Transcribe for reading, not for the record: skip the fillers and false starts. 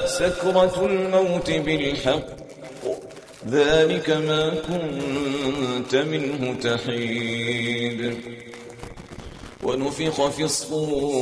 سكرة الموت بالحق ذلك ما كنت منه تحيد ونفخ في الصور